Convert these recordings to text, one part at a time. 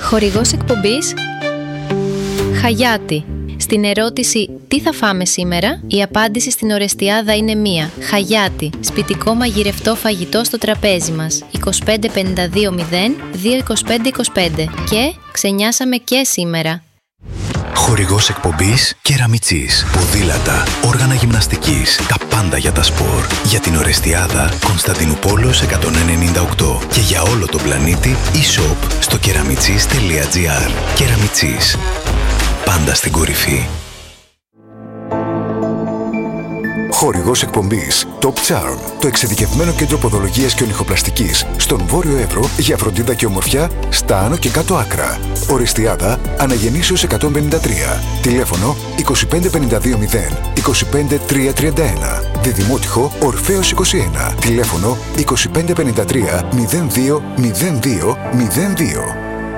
Χορηγός εκπομπής Χαγιάτι. Στην ερώτηση «Τι θα φάμε σήμερα?», η απάντηση στην Ορεστιάδα είναι μία. Χαγιάτι. Σπιτικό μαγειρευτό φαγητό στο τραπέζι μας. 25 52 0 2 25 25. Και ξενιάσαμε και σήμερα. Χορηγός εκπομπής Κεραμιτσής. Ποδήλατα, όργανα γυμναστικής, τα πάντα για τα σπορ. Για την Ορεστιάδα, Κωνσταντινούπολος 198. Και για όλο τον πλανήτη, e-shop στο keramitzis.gr. Κεραμιτσής. Πάντα στην κορυφή. Χορηγός εκπομπής Top Charm, το εξειδικευμένο κέντρο ποδολογίας και ονυχοπλαστικής στον Βόρειο Εύρο για φροντίδα και ομορφιά στα άνω και κάτω άκρα. Ορεστιάδα, Αναγεννήσεως 153. Τηλέφωνο 25 52 0 25 331. Διδημότυχο Ορφέως 21. Τηλέφωνο 25 53 02 02 02.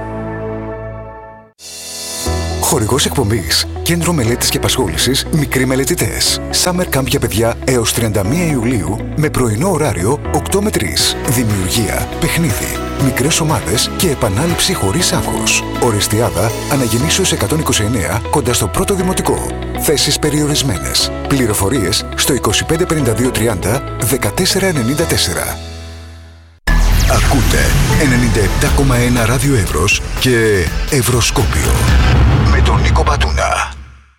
Χορηγός εκπομπής Κέντρο Μελέτης και Απασχόλησης Μικροί Μελετητές. Summer Camp για παιδιά έως 31 Ιουλίου με πρωινό ωράριο 8 με 3. Δημιουργία, παιχνίδι, μικρές ομάδες και επανάληψη χωρίς άγχος. Ορεστιάδα, Αναγεννήσεως 129 κοντά στο πρώτο δημοτικό. Θέσεις περιορισμένες. Πληροφορίες στο 25 52 30 14 94. Ακούτε 97,1 ράδιο Εύρος και Ευρωσκόπιο με τον Νίκο Πατούνα.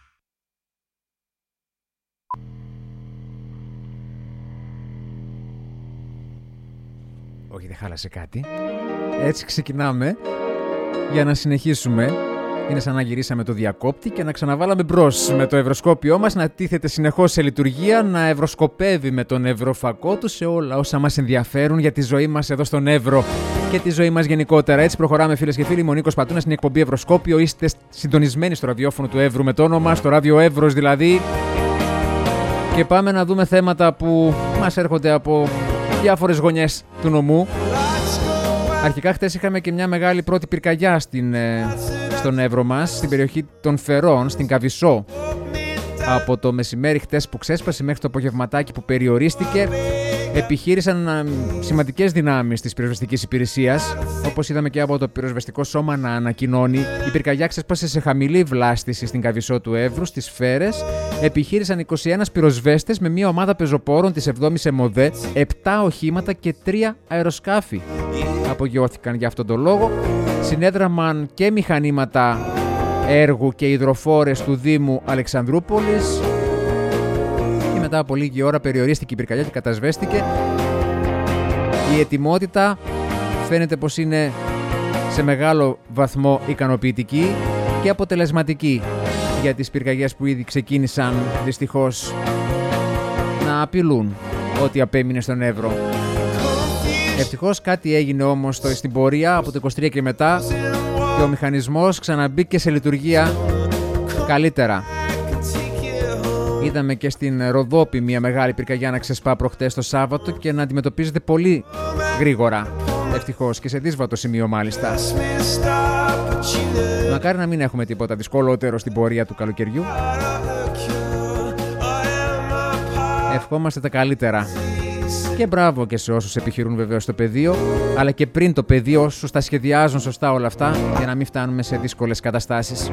Όχι, δεν χάλασε κάτι. Έτσι ξεκινάμε για να συνεχίσουμε. Είναι σαν να γυρίσαμε το διακόπτη και να ξαναβάλαμε μπρος με το ευρωσκόπιό μας να τίθεται συνεχώς σε λειτουργία, να ευρωσκοπεύει με τον ευρωφακό του σε όλα όσα μας ενδιαφέρουν για τη ζωή μας εδώ στον Εύρο και τη ζωή μας γενικότερα. Έτσι προχωράμε, φίλες και φίλοι. Είμαι ο Νίκος Πατούνας, στην εκπομπή Ευρωσκόπιο. Είστε συντονισμένοι στο ραδιόφωνο του Εύρου με το όνομα, στο ράδιο Εύρος δηλαδή. Και πάμε να δούμε θέματα που μας έρχονται από διάφορες γωνιές του νομού. Αρχικά χτες είχαμε και μια μεγάλη πρώτη πυρκαγιά στον Εύρο μας, στην περιοχή των Φερών, στην Καβισσό. Από το μεσημέρι χτες που ξέσπασε μέχρι το απογευματάκι που περιορίστηκε, επιχείρησαν σημαντικές δυνάμεις της πυροσβεστικής υπηρεσίας. Όπως είδαμε και από το πυροσβεστικό σώμα να ανακοινώνει, η πυρκαγιά ξέσπασε σε χαμηλή βλάστηση στην Καβισσό του Εύρου, στις Φέρες. Επιχείρησαν 21 πυροσβέστες με μια ομάδα πεζοπόρων της 7ης ΕΜΟΔΕ, 7 οχήματα και 3 αεροσκάφη. Απογειώθηκαν για αυτόν τον λόγο. Συνέδραμαν και μηχανήματα έργου και υδροφόρες του Δήμου Αλεξανδρούπολης. Και μετά από λίγη ώρα περιορίστηκε η πυρκαγιά και κατασβέστηκε. Η ετοιμότητα φαίνεται πως είναι σε μεγάλο βαθμό ικανοποιητική και αποτελεσματική για τις πυρκαγιές που ήδη ξεκίνησαν δυστυχώς να απειλούν ό,τι απέμεινε στον Εύρο. Ευτυχώς κάτι έγινε όμως στην πορεία από το 23 και μετά και ο μηχανισμός ξαναμπήκε σε λειτουργία καλύτερα. Είδαμε και στην Ροδόπη μια μεγάλη πυρκαγιά να ξεσπά προχτές το Σάββατο και να αντιμετωπίζεται πολύ γρήγορα. Ευτυχώς και σε δύσβατο σημείο μάλιστα. Μακάρι να μην έχουμε τίποτα δυσκολότερο στην πορεία του καλοκαιριού. Ευχόμαστε τα καλύτερα. Και μπράβο και σε όσους επιχειρούν βεβαίως το πεδίο, αλλά και πριν το πεδίο, όσους τα σχεδιάζουν σωστά όλα αυτά, για να μην φτάνουμε σε δύσκολες καταστάσεις.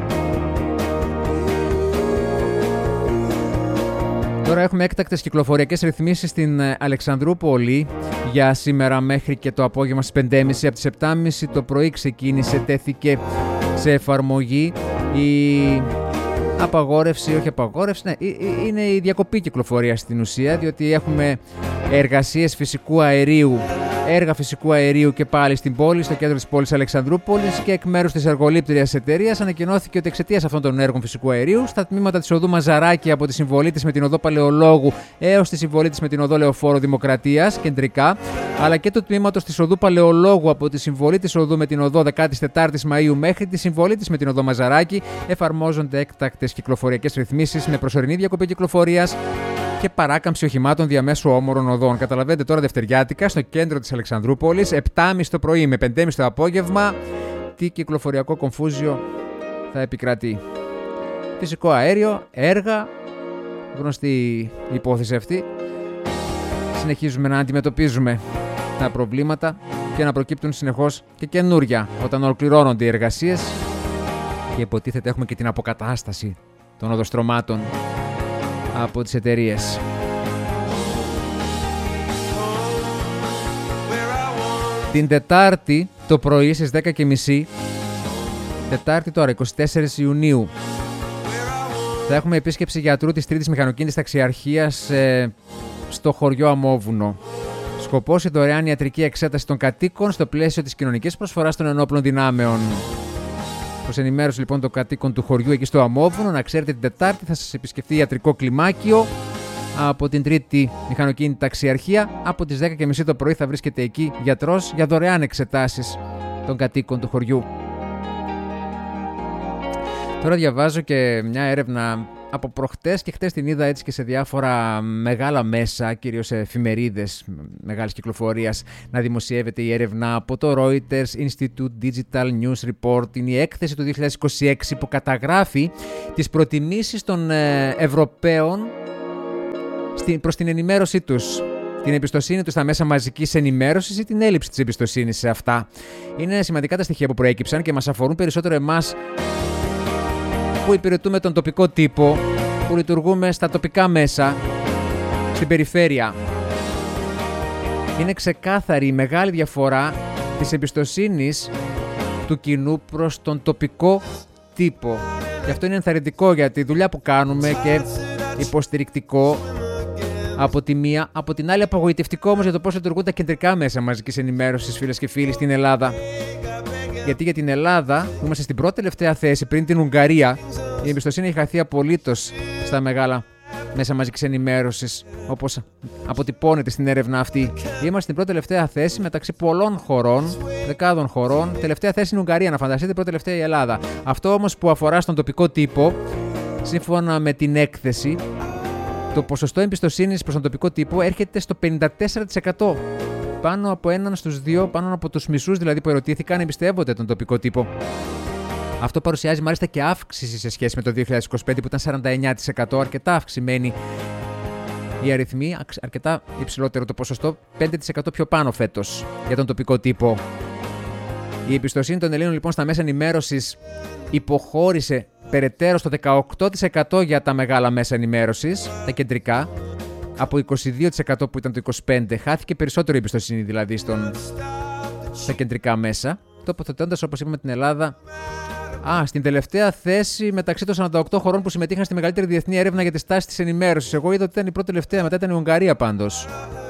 Τώρα έχουμε έκτακτες κυκλοφοριακές ρυθμίσεις στην Αλεξανδρούπολη για σήμερα μέχρι και το απόγευμα στις 5.30. Από τις 7.30 το πρωί τέθηκε σε εφαρμογή η απαγόρευση, όχι απαγόρευση, ναι, είναι η διακοπή κυκλοφορίας στην ουσία, διότι έχουμε εργασίες φυσικού αερίου, έργα φυσικού αερίου και πάλι στην πόλη, στο κέντρο της πόλης Αλεξανδρούπολης, και εκ μέρους της εργολήπτριας εταιρείας ανακοινώθηκε ότι εξαιτίας αυτών των έργων φυσικού αερίου στα τμήματα της οδού Μαζαράκη από τη συμβολή της με την οδό Παλαιολόγου έως τη συμβολή της με την οδό Λεωφόρο Δημοκρατίας κεντρικά, αλλά και του τμήματος της οδού Παλαιολόγου από τη συμβολή της οδού με την οδό 14ης Μαΐου μέχρι τη συμβολή της με την οδό Μαζαράκη εφαρμόζονται έκτακτες κυκλοφοριακές ρυθμίσεις με προσωρινή διακοπή κυκλοφορίας και παράκαμψη οχημάτων διαμέσου όμορων οδών. Καταλαβαίνετε τώρα δευτεριάτικα στο κέντρο της Αλεξανδρούπολης, 7.30 το πρωί με 5.30 το απόγευμα, τι κυκλοφοριακό κομφούζιο θα επικρατεί. Φυσικό αέριο, έργα, γνωστή υπόθεση αυτή. Συνεχίζουμε να αντιμετωπίζουμε τα προβλήματα και να προκύπτουν συνεχώς και καινούρια όταν ολοκληρώνονται οι εργασίες και υποτίθεται έχουμε και την αποκατάσταση των οδοστρωμάτων από τις εταιρείες. Την Τετάρτη το πρωί στις 10:30, Τετάρτη τώρα 24 Ιουνίου, θα έχουμε επίσκεψη γιατρού της 3ης Μηχανοκίνητης Ταξιαρχίας στο χωριό Αμόβουνο. Σκοπός η δωρεάν ιατρική εξέταση των κατοίκων στο πλαίσιο της κοινωνικής προσφοράς των ενόπλων δυνάμεων. Προς ενημέρωση λοιπόν των κατοίκων του χωριού εκεί στο Αμόβουνο, να ξέρετε την Τετάρτη θα σας επισκεφτεί ιατρικό κλιμάκιο από την 3η Μηχανοκίνητη Ταξιαρχία. Από τις 10:30 το πρωί θα βρίσκεται εκεί γιατρός για δωρεάν εξετάσεις των κατοίκων του χωριού. Τώρα διαβάζω και μια έρευνα από προχτές και χτες την είδα έτσι και σε διάφορα μεγάλα μέσα, κυρίως σε εφημερίδες μεγάλης κυκλοφορίας, να δημοσιεύεται η έρευνα από το Reuters Institute Digital News Report. Είναι η έκθεση του 2026 που καταγράφει τις προτιμήσεις των Ευρωπαίων προς την ενημέρωσή τους, την εμπιστοσύνη τους στα μέσα μαζικής ενημέρωσης ή την έλλειψη της εμπιστοσύνης σε αυτά. Είναι σημαντικά τα στοιχεία που προέκυψαν και μας αφορούν περισσότερο εμάς που υπηρετούμε τον τοπικό τύπο, που λειτουργούμε στα τοπικά μέσα, στην περιφέρεια. Είναι ξεκάθαρη η μεγάλη διαφορά της εμπιστοσύνης του κοινού προς τον τοπικό τύπο. Και αυτό είναι ενθαρρυντικό για τη δουλειά που κάνουμε και υποστηρικτικό από τη μία, από την άλλη απογοητευτικό όμως για το πώς λειτουργούν τα κεντρικά μέσα μαζικής ενημέρωσης, φίλες και φίλοι, στην Ελλάδα. Γιατί για την Ελλάδα, που είμαστε στην πρώτη τελευταία θέση πριν την Ουγγαρία, η εμπιστοσύνη έχει χαθεί απολύτως στα μεγάλα μέσα μαζικής ενημέρωσης, όπως αποτυπώνεται στην έρευνα αυτή. Είμαστε στην πρώτη τελευταία θέση μεταξύ πολλών χωρών, δεκάδων χωρών. Τελευταία θέση είναι η Ουγγαρία, να φανταστείτε, πρώτη τελευταία η Ελλάδα. Αυτό όμως που αφορά στον τοπικό τύπο, σύμφωνα με την έκθεση, το ποσοστό εμπιστοσύνης προς τον τοπικό τύπο έρχεται στο 54%. Πάνω από έναν στους δύο, πάνω από τους μισούς δηλαδή που ερωτήθηκαν, εμπιστεύονται τον τοπικό τύπο. Αυτό παρουσιάζει μάλιστα και αύξηση σε σχέση με το 2025 που ήταν 49%, αρκετά αυξημένη η αριθμή, αρκετά υψηλότερο το ποσοστό, 5% πιο πάνω φέτος για τον τοπικό τύπο. Η εμπιστοσύνη των Ελλήνων λοιπόν στα μέσα ενημέρωσης υποχώρησε περαιτέρω στο 18% για τα μεγάλα μέσα ενημέρωσης, τα κεντρικά, από 22% που ήταν το 25%. Χάθηκε περισσότερο η εμπιστοσύνη δηλαδή στα κεντρικά μέσα, τοποθετώντας, όπως είπαμε, την Ελλάδα στην τελευταία θέση μεταξύ των 48 χωρών που συμμετείχαν στη μεγαλύτερη διεθνή έρευνα για τη στάση της ενημέρωσης. Εγώ είδα ότι ήταν η πρώτη τελευταία, μετά ήταν η Ουγγαρία πάντως.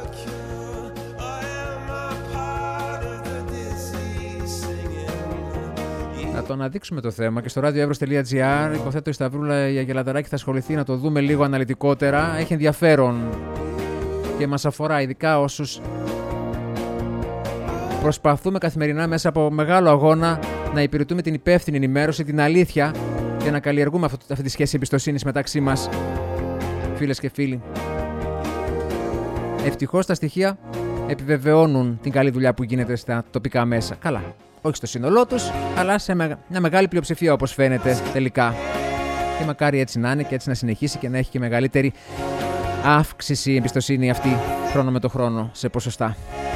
Να το αναδείξουμε το θέμα και στο radioevros.gr. Υποθέτω η Σταυρούλα η Αγελαδαράκη θα ασχοληθεί να το δούμε λίγο αναλυτικότερα. Έχει ενδιαφέρον και μας αφορά ειδικά όσους προσπαθούμε καθημερινά μέσα από μεγάλο αγώνα να υπηρετούμε την υπεύθυνη ενημέρωση, την αλήθεια και να καλλιεργούμε αυτή τη σχέση εμπιστοσύνης μεταξύ μας, φίλες και φίλοι. Ευτυχώς τα στοιχεία επιβεβαιώνουν την καλή δουλειά που γίνεται στα τοπικά μέσα. Καλά, όχι στο σύνολό τους, αλλά σε μια μεγάλη πλειοψηφία όπως φαίνεται τελικά. Και μακάρι έτσι να είναι και έτσι να συνεχίσει και να έχει και μεγαλύτερη αύξηση η εμπιστοσύνη αυτή χρόνο με το χρόνο σε ποσοστά.